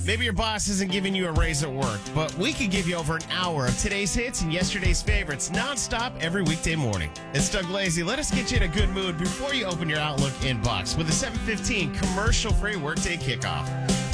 Maybe your boss isn't giving you a raise at work, but we could give you over an hour of today's hits and yesterday's favorites nonstop every weekday morning. It's Doug Lazy. Let us get you in a good mood before you open your Outlook inbox with a 7:15 commercial-free workday kickoff.